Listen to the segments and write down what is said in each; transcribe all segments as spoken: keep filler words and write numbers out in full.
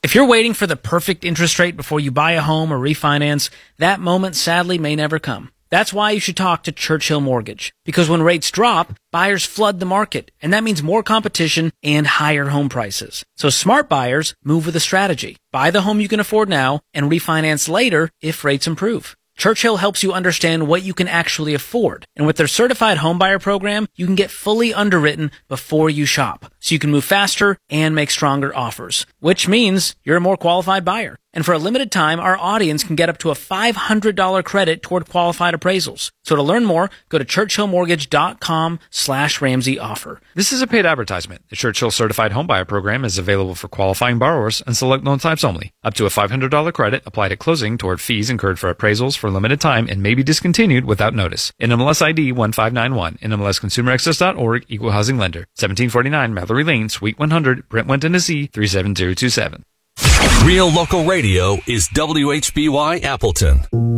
If you're waiting for the perfect interest rate before you buy a home or refinance, that moment sadly may never come. That's why you should talk to Churchill Mortgage. Because when rates drop, buyers flood the market, and that means more competition and higher home prices. So smart buyers move with a strategy. Buy the home you can afford now and refinance later if rates improve. Churchill helps you understand what you can actually afford. And with their certified homebuyer program, you can get fully underwritten before you shop. So you can move faster and make stronger offers, which means you're a more qualified buyer. And for a limited time, our audience can get up to a five hundred dollars credit toward qualified appraisals. So to learn more, go to churchillmortgage.com slash Ramsey offer. This is a paid advertisement. The Churchill Certified Homebuyer Program is available for qualifying borrowers and select loan types only. Up to a five hundred dollars credit applied at closing toward fees incurred for appraisals for a limited time and may be discontinued without notice. N M L S I D one five nine one. N M L S Consumer Access dot org. Equal Housing Lender. seventeen forty-nine Mallory Lane, Suite one hundred, Brentwood, Tennessee three seven zero two seven. Real local radio is W H B Y Appleton.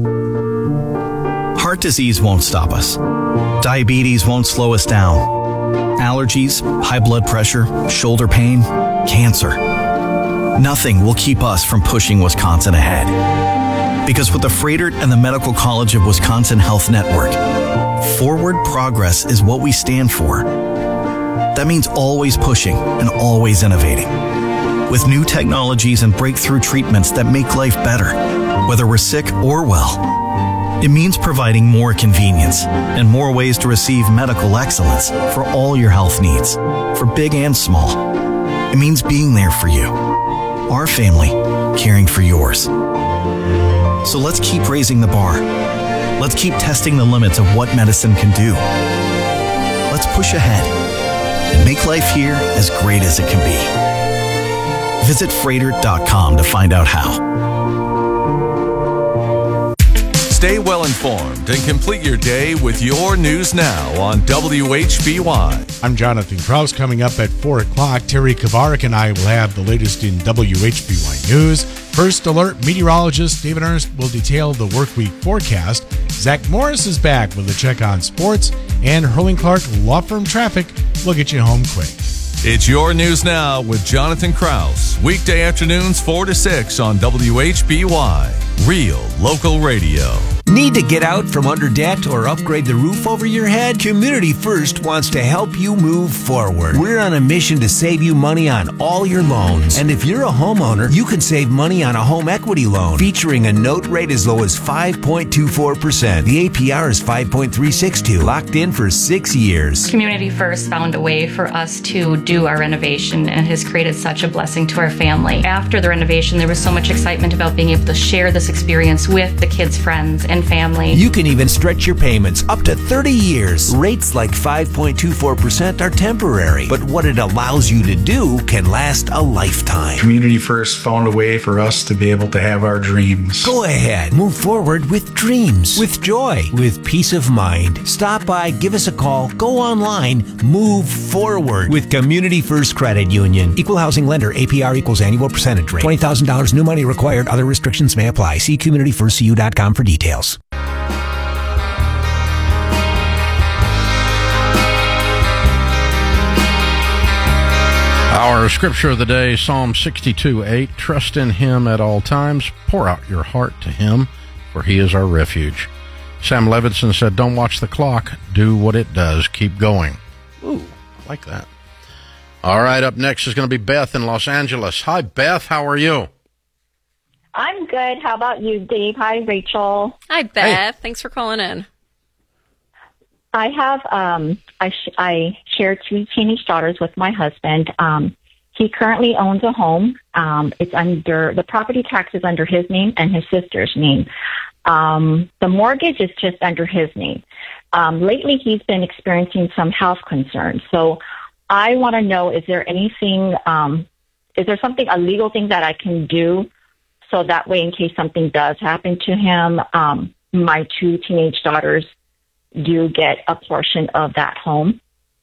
Heart disease won't stop us. Diabetes won't slow us down. Allergies, high blood pressure, shoulder pain, cancer. Nothing will keep us from pushing Wisconsin ahead. Because with the Froedtert and the Medical College of Wisconsin Health Network, forward progress is what we stand for. That means always pushing and always innovating. With new technologies and breakthrough treatments that make life better, whether we're sick or well. It means providing more convenience and more ways to receive medical excellence for all your health needs, for big and small. It means being there for you, our family, caring for yours. So let's keep raising the bar. Let's keep testing the limits of what medicine can do. Let's push ahead and make life here as great as it can be. Visit Froedtert dot com to find out how. Stay well informed and complete your day with your news now on W H B Y. I'm Jonathan Kraus. Coming up at four o'clock, Terry Kavarik and I will have the latest in W H B Y News. First Alert meteorologist David Ernst will detail the workweek forecast. Zach Morris is back with a check on sports. And Hurling Clark Law Firm Traffic will get you home quick. It's your news now with Jonathan Kraus. Weekday afternoons four to six on W H B Y. Real local radio. Need to get out from under debt or upgrade the roof over your head? Community First wants to help you move forward. We're on a mission to save you money on all your loans. And if you're a homeowner, you can save money on a home equity loan featuring a note rate as low as five point two four percent. The A P R is five point three six two, locked in for six years. Community First found a way for us to do our renovation and has created such a blessing to our family. After the renovation, there was so much excitement about being able to share this experience with the kids' friends and family. You can even stretch your payments up to thirty years. Rates like five point two four percent are temporary, but what it allows you to do can last a lifetime. Community First found a way for us to be able to have our dreams. Go ahead, move forward with dreams, with joy, with peace of mind. Stop by, give us a call, go online, move forward with Community First Credit Union. Equal housing lender, A P R equals annual percentage rate. twenty thousand dollars new money required. Other restrictions may apply. See community first c u dot com for details. Our scripture of the day, Psalm sixty-two eight. Trust in him at all times. Pour out your heart to him, for he is our refuge. Sam Levinson said, don't watch the clock. Do what it does. Keep going. Ooh, I like that. All right, up next is going to be Beth in Los Angeles. Hi, Beth. How are you? I'm good. How about you, Dave? Hi, Rachel. Hi, Beth. Hey. Thanks for calling in. I have, um, I, sh- I share two teenage daughters with my husband. Um, he currently owns a home. Um, it's under, the property tax is under his name and his sister's name. Um, the mortgage is just under his name. Um, lately he's been experiencing some health concerns. So I want to know, is there anything, um, is there something, a legal thing that I can do so that way in case something does happen to him, um, my two teenage daughters do get a portion of that home?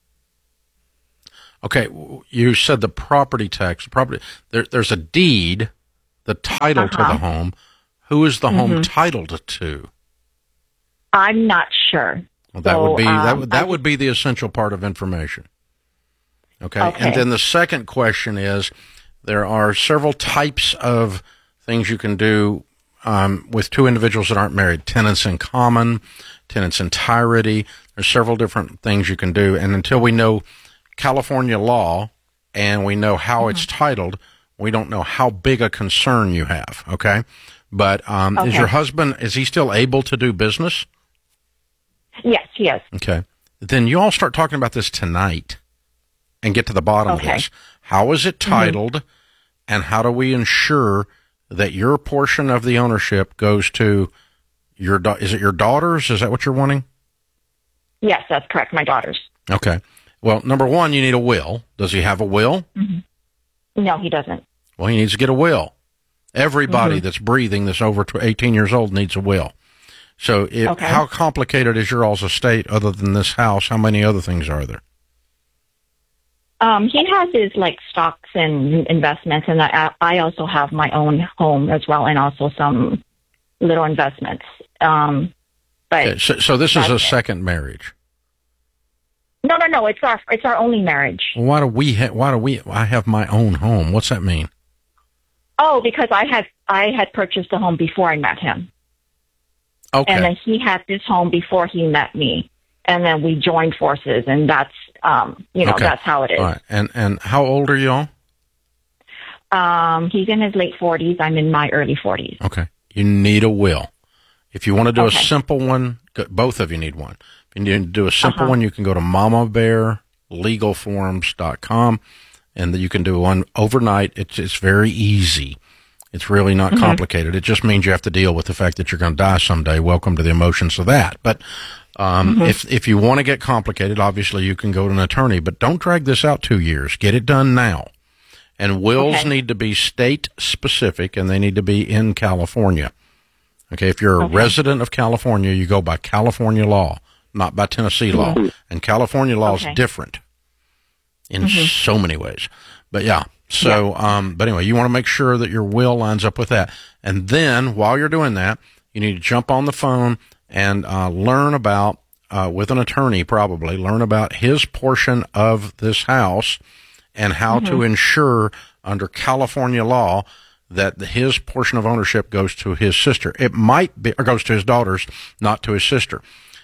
Okay, you said the property tax. Property. There, there's a deed, the title uh-huh. to the home. Who is the mm-hmm. home titled to? I'm not sure. Well, that so, would be um, that would that I, would be the essential part of information. Okay? okay, and then the second question is, There are several types of things you can do um, with two individuals that aren't married. Tenants in common, tenants entirety. There's several different things you can do. And until we know California law and we know how mm-hmm. it's titled, we don't know how big a concern you have, okay? But um, okay. is your husband, is he still able to do business? Yes, he is. Okay. Then you all start talking about this tonight and get to the bottom okay. of this. How is it titled, mm-hmm. and how do we ensure that your portion of the ownership goes to your, da- is it your daughters? Is that what you're wanting? Yes, that's correct, my daughters. Okay. Well, number one, you need a will. Does he have a will? Mm-hmm. No, he doesn't. Well, he needs to get a will. Everybody mm-hmm. that's breathing that's over eighteen years old needs a will. So if, okay. how complicated is your all's estate other than this house? How many other things are there? Um, he has his, like, stocks and investments, and I, I also have my own home as well, and also some little investments. Um, but okay, so, so this is a second marriage? No, no, no. It's our it's our only marriage. Well, why do we ha- why do we I have my own home? What's that mean? Oh, because I had I had purchased a home before I met him. Okay. And then he had this home before he met me, and then we joined forces, and that's um you know okay. that's how it is. All right. And and how old are y'all? Um, he's in his late forties. I'm in my early forties. Okay. You need a will. If you want to do okay. a simple one, both of you need one. If you need to do a simple uh-huh. one, you can go to mama bear legal forms dot com, and you can do one overnight. It's it's very easy. It's really not mm-hmm. complicated. It just means you have to deal with the fact that you're going to die someday. Welcome to the emotions of that. But um, mm-hmm. if if you want to get complicated, obviously you can go to an attorney. But don't drag this out two years. Get it done now. And wills okay. need to be state specific, and they need to be in California. Okay, if you're a okay. resident of California, you go by California law, not by Tennessee law. Mm-hmm. And California law okay. is different in mm-hmm. so many ways. But yeah. So, yeah. um, but anyway, you want to make sure that your will lines up with that. And then while you're doing that, you need to jump on the phone and uh, learn about, uh, with an attorney probably, learn about his portion of this house and how mm-hmm. to ensure under California law that his portion of ownership goes to his sister. It might be, or goes to his daughters, not to his sister.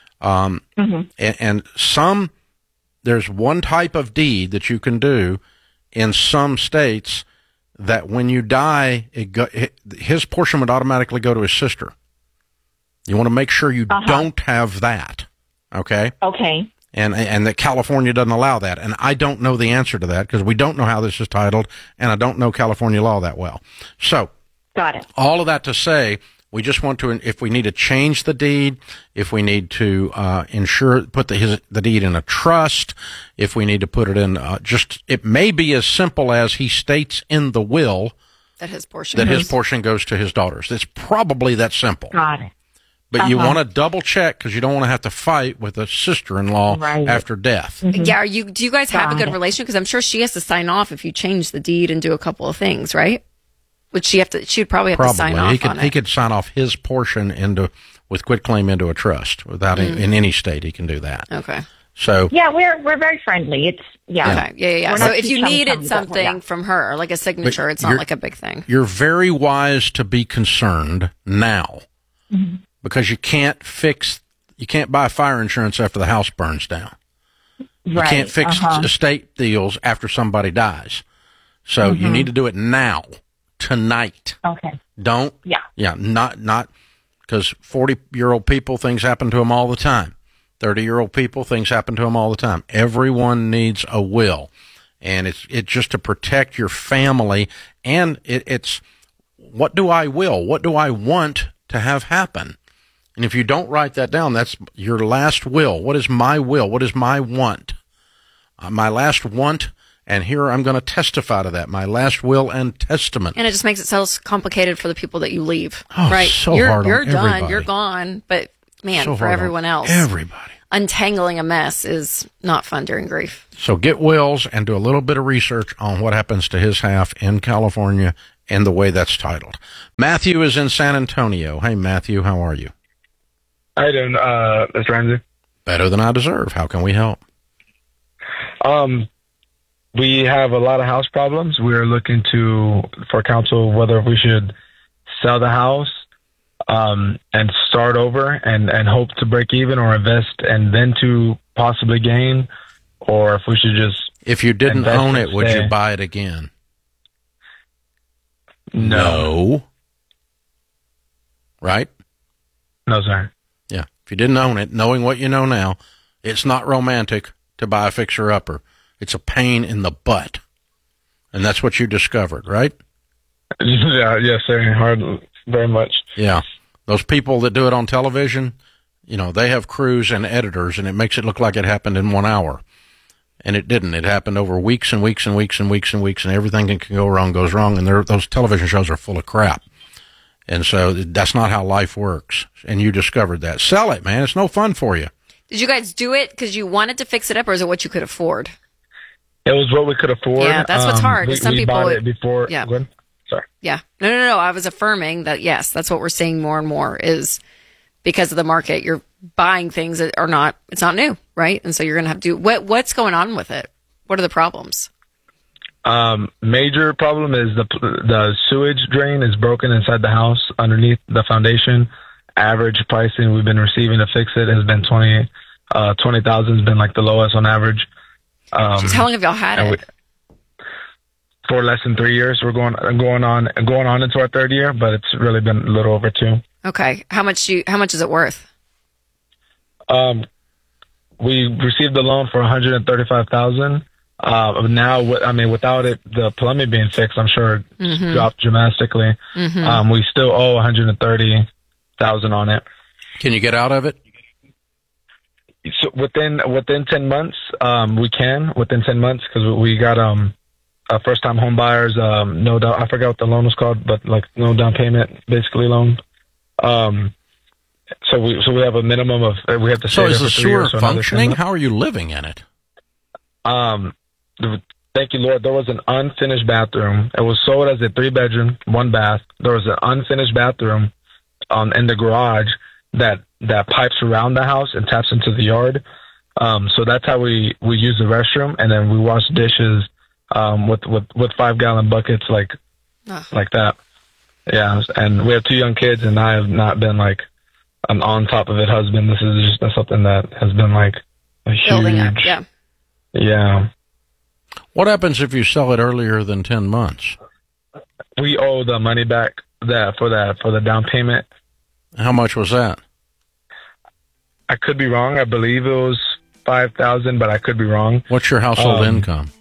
Um, mm-hmm. and, and some, there's one type of deed that you can do in some states that when you die, it go, his portion would automatically go to his sister. You want to make sure you uh-huh. don't have that, okay? Okay. And and that California doesn't allow that. And I don't know the answer to that because we don't know how this is titled, and I don't know California law that well. So, got it. All of that to say, we just want to, if we need to change the deed, if we need to uh, insure, put the his, the deed in a trust, if we need to put it in, uh, just, it may be as simple as he states in the will that his portion that goes. his portion goes to his daughters. It's probably that simple. Got it. But uh-huh. you want to double check because you don't want to have to fight with a sister-in-law right. after death. Mm-hmm. Yeah, are you? Do you guys have Got a good it. relationship? Because I'm sure she has to sign off if you change the deed and do a couple of things, right? Would she have to? She'd probably have Probably. to sign off he could, on it. He could sign off his portion into with quitclaim into a trust without Mm. any, in any state. He can do that. Okay. So yeah, we're we're very friendly. It's yeah. Okay. Yeah, yeah, yeah. We're So not if you too needed chum-chum, something yeah. from her, like a signature, But it's not you're- like a big thing. You're very wise to be concerned now Mm-hmm. because you can't fix, you can't buy fire insurance after the house burns down. You Right. can't fix uh-huh. estate deals after somebody dies. So Mm-hmm. you need to do it now, tonight. Okay. Don't, Yeah. yeah, not, not, because forty-year-old people, things happen to them all the time. thirty-year-old people, things happen to them all the time. Everyone needs a will. And it's it's just to protect your family. And it, it's, what do I will? What do I want to have happen? And if you don't write that down, that's your last will. What is my will? What is my want? Uh, my last want, and here I'm going to testify to that. My last will and testament. And it just makes it so complicated for the people that you leave, Oh, right? so you're hard on you're done, everybody. you're gone. But man, So for hard on everyone else, Everybody. untangling a mess is not fun during grief. So get wills and do a little bit of research on what happens to his half in California and the way that's titled. Matthew is in San Antonio. Hey, Matthew, how are you? How you doing, uh, Mister Ramsey? Better than I deserve. How can we help? Um, we have a lot of house problems. We're looking to for counsel whether we should sell the house um, and start over and, and hope to break even, or invest and then to possibly gain, or if we should just. If you didn't invest own and it, would stay. you buy it again? No. No. Right? No, sir. Yeah. If you didn't own it, knowing what you know now, it's not romantic to buy a fixer-upper. It's a pain in the butt. And that's what you discovered, right? Yeah, yes, sir. Hard, very much. Yeah. Those people that do it on television, you know, they have crews and editors, and it makes it look like it happened in one hour. And it didn't. It happened over weeks and weeks and weeks and weeks and weeks, and everything that can go wrong goes wrong, and those television shows are full of crap. And so that's not how life works. And you discovered that. Sell it, man. It's no fun for you. Did you guys do it because you wanted to fix it up, or is it what you could afford? It was what we could afford. Yeah, that's what's Um, hard. We, Some we people bought would- it before. Yeah. Go ahead. Sorry. Yeah. No, no, no. I was affirming that, yes, that's what we're seeing more and more is because of the market. You're buying things that are not, it's not new, right? And so you're going to have to do, what, what's going on with it? What are the problems? Um, major problem is the the sewage drain is broken inside the house underneath the foundation. Average pricing we've been receiving to fix it has been twenty uh twenty thousand has been like the lowest on average. Um, Jeez, how long have y'all had and it? we- for less than three years. We're going going on going on into our third year, but it's really been a little over two. Okay. How much do you, how much is it worth? Um, we received the loan for one hundred and thirty-five thousand. Uh, now, wi- I mean, without it, the plumbing being fixed, I'm sure it Mhm. dropped dramatically. Mhm. Um, we still owe one hundred and thirty thousand on it. Can you get out of it? So within within ten months, um, we can within ten months because we got um, a first time home buyers. Um, no down. I forgot what the loan was called, but like no down payment, basically loan. Um, so we so we have a minimum of uh, we have to. So stay is there the for three years, sewer so another ten functioning? months. How are you living in it? Um, thank you, Lord. There was an unfinished bathroom. It was sold as a three bedroom, one bath. There was an unfinished bathroom um, in the garage that that pipes around the house and taps into the yard. Um, so that's how we, we use the restroom, and then we wash dishes um, with, with, with five gallon buckets like Ugh. like that. Yeah, and we have two young kids, and I have not been like an on top of it husband. This is just something that has been like a Building huge. up. Yeah. Yeah. What happens if you sell it earlier than ten months? We owe the money back that for that for the down payment. How much was that? I could be wrong. I believe it was five thousand, but I could be wrong. What's your household Um, income?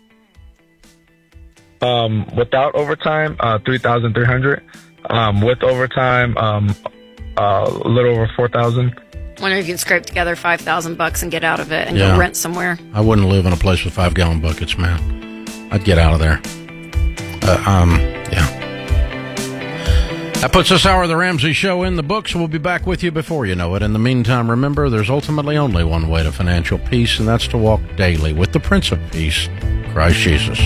Um, without overtime, uh, three thousand three hundred. Um, with overtime, um, uh, a little over four thousand. Wonder if you can scrape together five thousand bucks and get out of it and Yeah. go rent somewhere. I wouldn't live in a place with five gallon buckets, man. I'd get out of there. Uh, um, yeah. That puts this hour of the Ramsey Show in the books. We'll be back with you before you know it. In the meantime, remember, there's ultimately only one way to financial peace, and that's to walk daily with the Prince of Peace, Christ Jesus.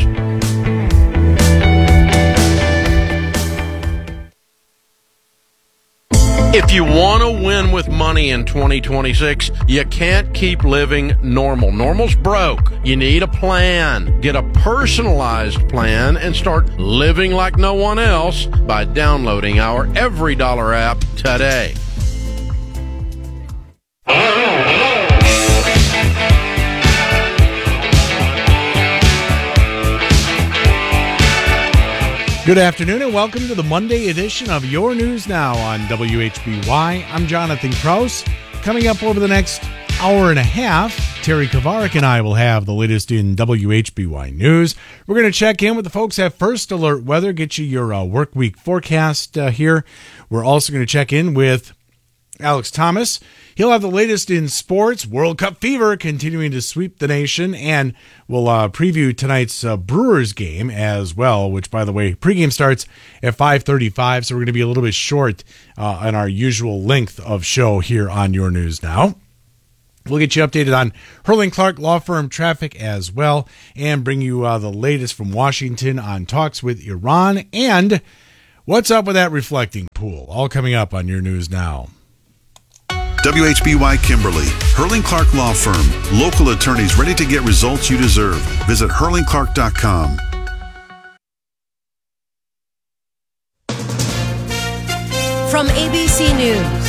If you want to win with money in twenty twenty-six, you can't keep living normal. Normal's broke. You need a plan. Get a personalized plan and start living like no one else by downloading our Every Dollar app today. Good afternoon and welcome to the Monday edition of Your News Now on W H B Y. I'm Jonathan Kraus. Coming up over the next hour and a half, Terry Kovarik and I will have the latest in W H B Y news. We're going to check in with the folks at First Alert Weather, get you your uh, work week forecast uh, here. We're also going to check in with Alex Thomas. He'll have the latest in sports. World Cup fever continuing to sweep the nation, and we'll uh, preview tonight's uh, Brewers game as well, which, by the way, pregame starts at five thirty-five, so we're going to be a little bit short uh, on our usual length of show here on Your News Now. We'll get you updated on Hurling Clark Law Firm traffic as well, and bring you uh, the latest from Washington on talks with Iran, and what's up with that reflecting pool, all coming up on Your News Now. W H B Y Kimberly, Hurling Clark Law Firm. Local attorneys ready to get results you deserve. Visit hurling clark dot com. From A B C News,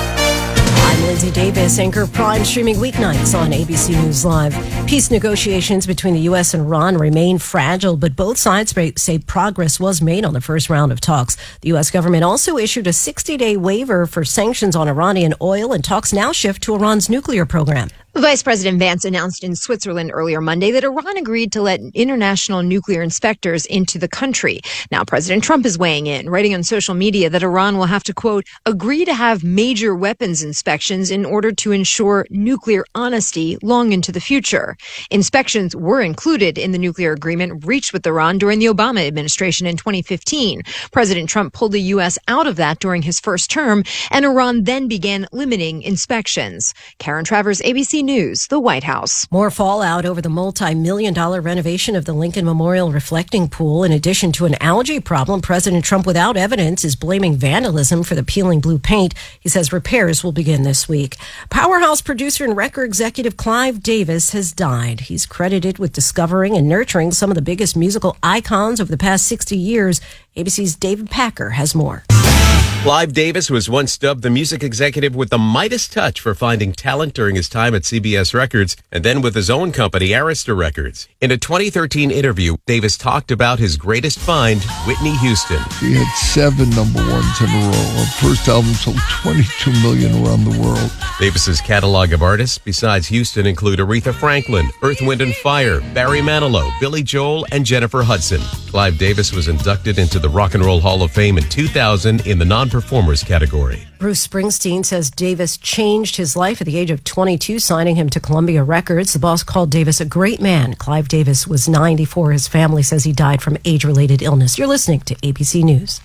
I'm Lindsay Davis, anchor of Prime, streaming weeknights on A B C News Live. Peace negotiations between the U S and Iran remain fragile, but both sides say progress was made on the first round of talks. The U S government also issued a sixty-day waiver for sanctions on Iranian oil, and talks now shift to Iran's nuclear program. Vice President Vance announced in Switzerland earlier Monday that Iran agreed to let international nuclear inspectors into the country. Now President Trump is weighing in, writing on social media that Iran will have to, quote, agree to have major weapons inspections in order to ensure nuclear honesty long into the future. Inspections were included in the nuclear agreement reached with Iran during the Obama administration in twenty fifteen. President Trump pulled the U S out of that during his first term, and Iran then began limiting inspections. Karen Travers, A B C News, the White House. More fallout over the multi-million dollar renovation of the Lincoln Memorial reflecting pool. In addition to an algae problem, President Trump, without evidence, is blaming vandalism for the peeling blue paint. He says repairs will begin this week. Powerhouse producer and record executive Clive Davis has died. He's credited with discovering and nurturing some of the biggest musical icons over the past sixty years. A B C's David Packer has more. Clive Davis was once dubbed the music executive with the Midas touch for finding talent during his time at C B S Records and then with his own company, Arista Records. In a twenty thirteen interview, Davis talked about his greatest find, Whitney Houston. She had seven number ones in a row. Her first album sold twenty-two million around the world. Davis's catalog of artists, besides Houston, include Aretha Franklin, Earth, Wind and Fire, Barry Manilow, Billy Joel, and Jennifer Hudson. Clive Davis was inducted into the Rock and Roll Hall of Fame in two thousand in the non-performers category. Bruce Springsteen says Davis changed his life at the age of twenty-two, signing him to Columbia Records. The boss called Davis a great man. Clive Davis was ninety-four. His family says he died from age-related illness. You're listening to A B C News.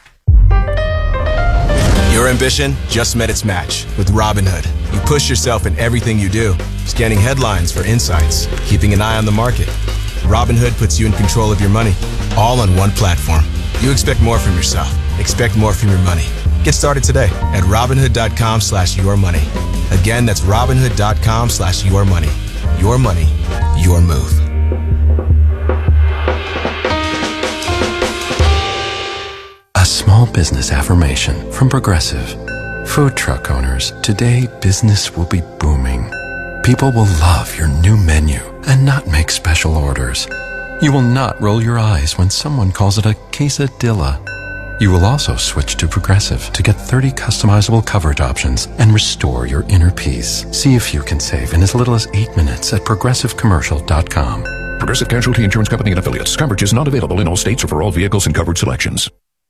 Your ambition just met its match with Robinhood. You push yourself in everything you do, scanning headlines for insights, keeping an eye on the market. Robinhood puts you in control of your money, all on one platform. You expect more from yourself. Expect more from your money. Get started today at Robinhood.com slash your money. Again, that's Robinhood.com slash your money. Your money, your move. A small business affirmation from Progressive. Food truck owners, today business will be booming. People will love your new menu and not make special orders. You will not roll your eyes when someone calls it a quesadilla. You will also switch to Progressive to get thirty customizable coverage options and restore your inner peace. See if you can save in as little as eight minutes at progressive commercial dot com. Progressive Casualty Insurance Company and Affiliates. Coverage is not available in all states or for all vehicles and covered selections.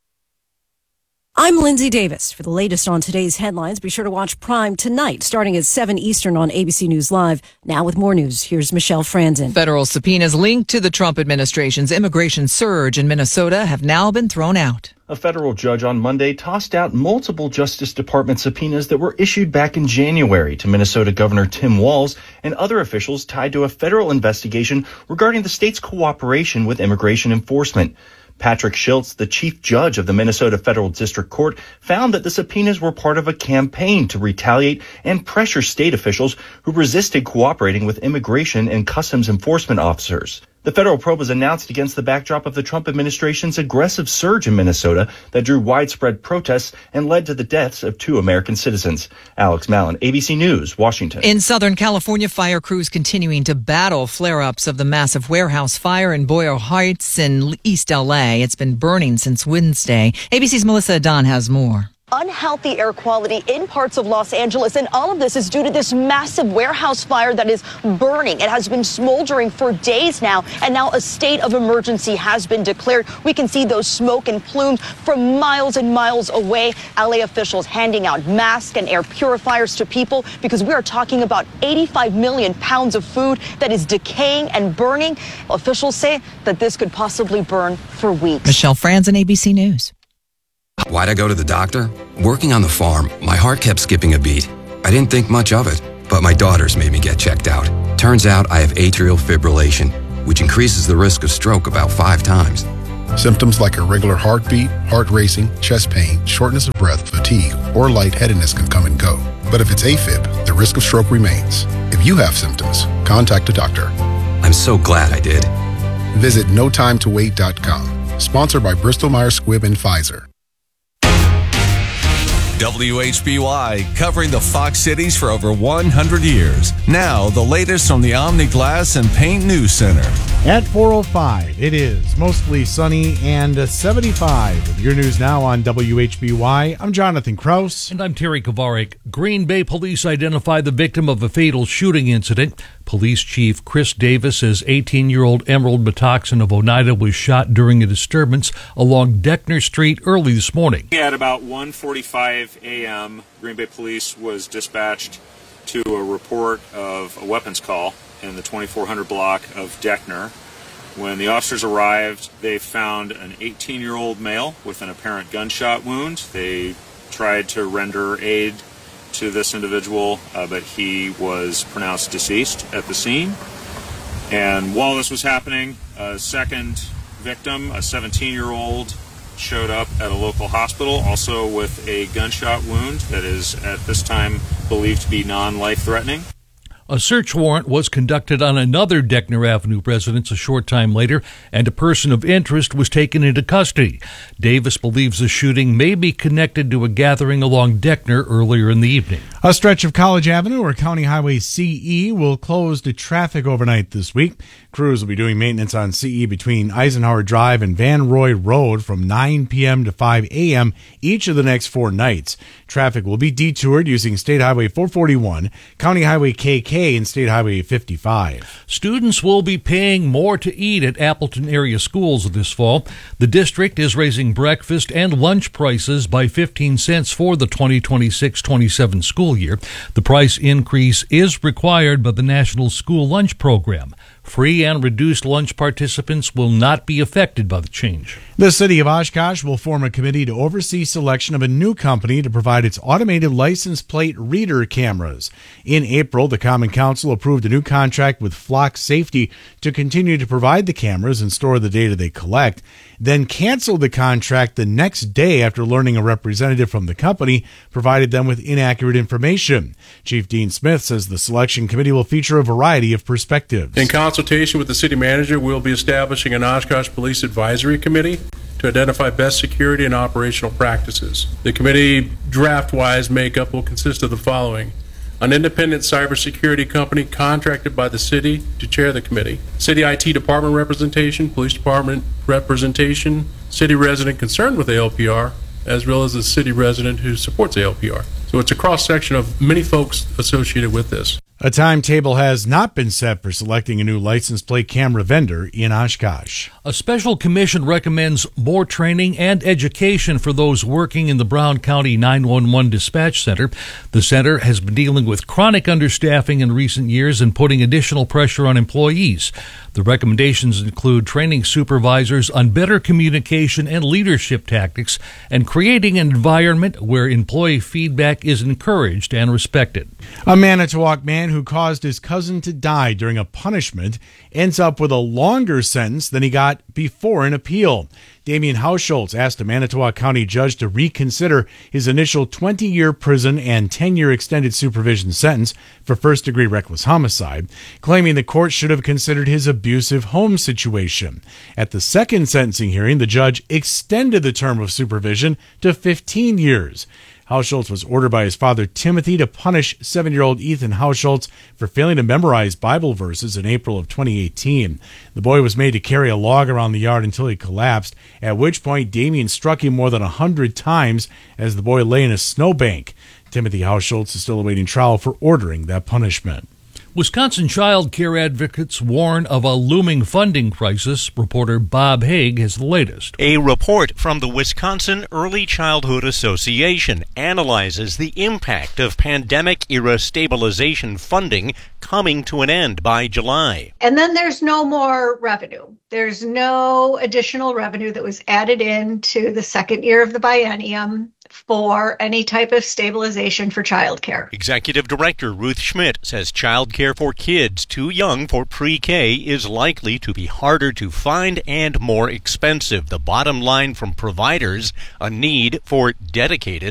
I'm Lindsay Davis. For the latest on today's headlines, be sure to watch Prime tonight, starting at seven Eastern on A B C News Live. Now with more news, here's Michelle Franzen. Federal subpoenas linked to the Trump administration's immigration surge in Minnesota have now been thrown out. A federal judge on Monday tossed out multiple Justice Department subpoenas that were issued back in January to Minnesota Governor Tim Walz and other officials tied to a federal investigation regarding the state's cooperation with immigration enforcement. Patrick Schultz, the chief judge of the Minnesota Federal District Court, found that the subpoenas were part of a campaign to retaliate and pressure state officials who resisted cooperating with immigration and customs enforcement officers. The federal probe was announced against the backdrop of the Trump administration's aggressive surge in Minnesota that drew widespread protests and led to the deaths of two American citizens. Alex Mallon, A B C News, Washington. In Southern California, fire crews continuing to battle flare-ups of the massive warehouse fire in Boyle Heights in East L A. It's been burning since Wednesday. A B C's Melissa Adon has more. Unhealthy air quality in parts of Los Angeles, and all of this is due to this massive warehouse fire that is burning. It has been smoldering for days now, and now a state of emergency has been declared. We can see those smoke and plumes from miles and miles away. L A officials handing out masks and air purifiers to people because we are talking about eighty-five million pounds of food that is decaying and burning. Officials say that this could possibly burn for weeks. Michelle Franzen, A B C News. Why'd I go to the doctor? Working on the farm, my heart kept skipping a beat. I didn't think much of it, but my daughters made me get checked out. Turns out I have atrial fibrillation, which increases the risk of stroke about five times. Symptoms like irregular heartbeat, heart racing, chest pain, shortness of breath, fatigue, or lightheadedness can come and go. But if it's AFib, the risk of stroke remains. If you have symptoms, contact a doctor. I'm so glad I did. Visit no time to wait dot com. Sponsored by Bristol Myers Squibb and Pfizer. W H B Y, covering the Fox cities for over one hundred years. Now, the latest from the Omni Glass and Paint News Center. At four oh five, it is mostly sunny and seventy-five. With your news now on W H B Y, I'm Jonathan Kraus. And I'm Terry Kovarik. Green Bay police identified the victim of a fatal shooting incident. Police Chief Chris Davis says eighteen-year-old Emerald Metoxen of Oneida was shot during a disturbance along Deckner Street early this morning. At about one forty-five a.m., Green Bay Police was dispatched to a report of a weapons call in the twenty-four hundred block of Deckner. When the officers arrived, they found an eighteen-year-old male with an apparent gunshot wound. They tried to render aid to this individual, uh, but he was pronounced deceased at the scene. And while this was happening, a second victim, a seventeen-year-old, showed up at a local hospital, also with a gunshot wound that is at this time believed to be non-life-threatening. A search warrant was conducted on another Deckner Avenue residence a short time later, and a person of interest was taken into custody. Davis believes the shooting may be connected to a gathering along Deckner earlier in the evening. A stretch of College Avenue or County Highway C E will close to traffic overnight this week. Crews will be doing maintenance on C E between Eisenhower Drive and Van Roy Road from nine p.m. to five a.m. each of the next four nights. Traffic will be detoured using State Highway four forty-one, County Highway K K, and State Highway fifty-five. Students will be paying more to eat at Appleton area schools this fall. The district is raising breakfast and lunch prices by fifteen cents for the twenty twenty-six twenty-seven school year. The price increase is required by the National School Lunch Program. Free and reduced lunch participants will not be affected by the change. The city of Oshkosh will form a committee to oversee selection of a new company to provide its automated license plate reader cameras. In April, the Common Council approved a new contract with Flock Safety to continue to provide the cameras and store the data they collect, then canceled the contract the next day after learning a representative from the company provided them with inaccurate information. Chief Dean Smith says the selection committee will feature a variety of perspectives. In consultation with the city manager, we'll be establishing an Oshkosh Police Advisory Committee to identify best security and operational practices. The committee draft-wise makeup will consist of the following: an independent cybersecurity company contracted by the city to chair the committee, city I T department representation, police department representation, city resident concerned with A L P R, as well as a city resident who supports A L P R. So it's a cross-section of many folks associated with this. A timetable has not been set for selecting a new license plate camera vendor in Oshkosh. A special commission recommends more training and education for those working in the Brown County nine one one Dispatch Center. The center has been dealing with chronic understaffing in recent years and putting additional pressure on employees. The recommendations include training supervisors on better communication and leadership tactics and creating an environment where employee feedback is encouraged and respected. A Manitowoc man who caused his cousin to die during a punishment ends up with a longer sentence than he got before an appeal. Damian Hausholtz asked a Manitowoc County judge to reconsider his initial twenty-year prison and ten-year extended supervision sentence for first-degree reckless homicide, claiming the court should have considered his abusive home situation. At the second sentencing hearing, the judge extended the term of supervision to fifteen years. Hausholtz was ordered by his father Timothy to punish seven-year-old Ethan Hausholtz for failing to memorize Bible verses in April of twenty eighteen. The boy was made to carry a log around the yard until he collapsed, at which point Damien struck him more than a hundred times as the boy lay in a snowbank. Timothy Hausholtz is still awaiting trial for ordering that punishment. Wisconsin child care advocates warn of a looming funding crisis. Reporter Bob Haig has the latest. A report from the Wisconsin Early Childhood Association analyzes the impact of pandemic-era stabilization funding coming to an end by July. And then there's no more revenue. There's no additional revenue that was added into the second year of the biennium for any type of stabilization for childcare. Executive Director Ruth Schmidt says childcare for kids too young for pre-K is likely to be harder to find and more expensive. The bottom line from providers, a need for dedicated